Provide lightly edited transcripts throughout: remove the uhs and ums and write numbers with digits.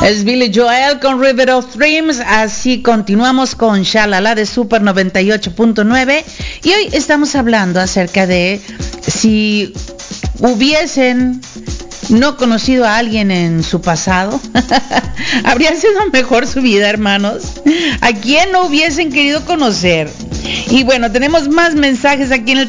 Es Billy Joel con River of Dreams. Así continuamos con Shalala de Super 98.9. Y hoy estamos hablando acerca de si hubiesen no conocido a alguien en su pasado, habría sido mejor su vida, hermanos. ¿A quién no hubiesen querido conocer? Y bueno, tenemos más mensajes aquí en el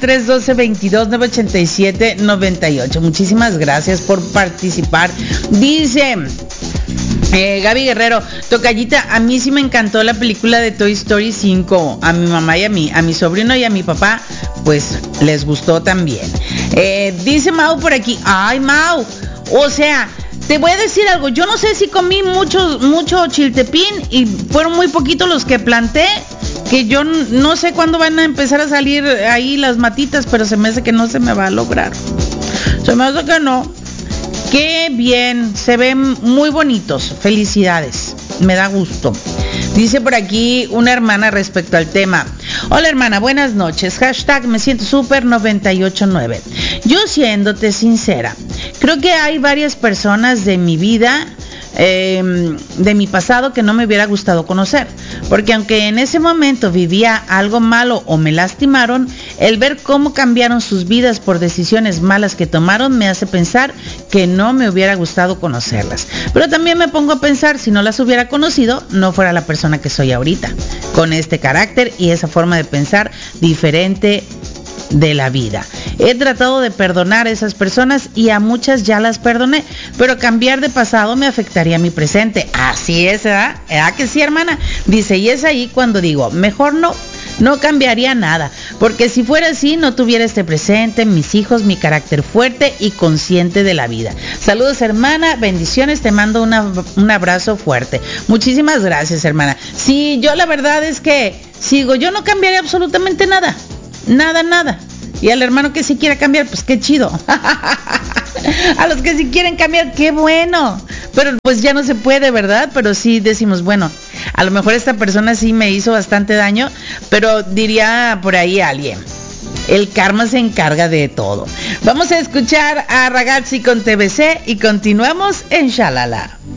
312-22-987-98. Muchísimas gracias por participar. Dice Gaby Guerrero, tocallita, a mí sí me encantó la película de Toy Story 5. A mi mamá y a mi sobrino y a mi papá, pues les gustó también. Dice Mau por aquí, ay Mau, o sea, te voy a decir algo, yo no sé si comí mucho chiltepín y fueron muy poquitos los que planté, que yo no sé cuándo van a empezar a salir ahí las matitas, pero se me hace que no se me va a lograr. Se me hace que no. Qué bien, se ven muy bonitos, felicidades, me da gusto. Dice por aquí una hermana respecto al tema. Hola hermana, buenas noches, hashtag me siento super 989. Yo siéndote sincera, creo que hay varias personas de mi vida, de mi pasado, que no me hubiera gustado conocer, porque aunque en ese momento vivía algo malo o me lastimaron, el ver cómo cambiaron sus vidas por decisiones malas que tomaron me hace pensar que no me hubiera gustado conocerlas. Pero también me pongo a pensar, si no las hubiera conocido, no fuera la persona que soy ahorita, con este carácter y esa forma de pensar diferente de la vida. He tratado de perdonar a esas personas y a muchas ya las perdoné, pero cambiar de pasado me afectaría a mi presente. Así es, ¿verdad? ¿Verdad que sí, hermana? Dice, y es ahí cuando digo, mejor no cambiaría nada, porque si fuera así no tuviera este presente, mis hijos, mi carácter fuerte y consciente de la vida. Saludos, hermana, bendiciones, te mando un abrazo fuerte. Muchísimas gracias, hermana. Sí, yo la verdad es que yo no cambiaría absolutamente nada. Nada. Y al hermano que sí quiera cambiar, pues qué chido. A los que sí quieren cambiar, qué bueno. Pero pues ya no se puede, ¿verdad? Pero sí decimos, bueno, a lo mejor esta persona sí me hizo bastante daño, pero diría por ahí alguien, el karma se encarga de todo. Vamos a escuchar a Ragazzi con TBC y continuamos en Shalala.